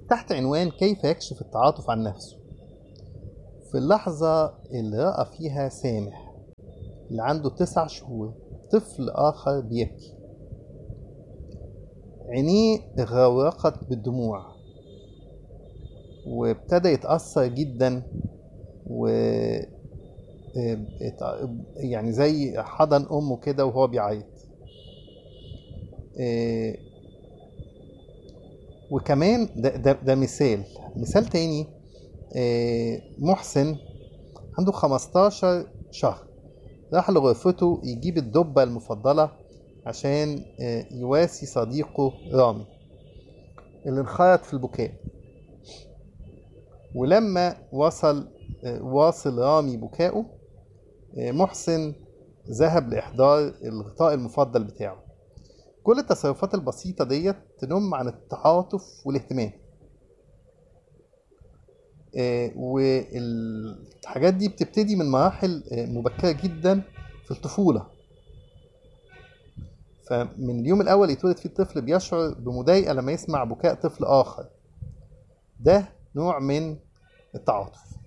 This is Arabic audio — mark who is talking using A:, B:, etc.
A: تحت عنوان كيف يكشف التعاطف عن نفسه في اللحظة اللي رأى فيها سامح اللي عنده 9 شهور طفل آخر بيبكي. عينيه غرقت بالدموع وابتدى يتأثر جدا و يعني زي حضن أمه كده وهو بيعيط. وكمان ده مثال تاني. محسن عنده 15 شهر راح لغرفته يجيب الدبة المفضلة عشان يواسي صديقه رامي اللي انخرط في البكاء. ولما واصل رامي بكائه، محسن ذهب لإحضار الغطاء المفضل بتاعه. كل التصرفات البسيطة ديت تنم عن التعاطف والاهتمام. والحاجات دي بتبتدي من مراحل مبكرة جدا في الطفولة. فمن اليوم الأول يتولد فيه الطفل بيشعر بمضايقة لما يسمع بكاء طفل آخر. ده نوع من التعاطف.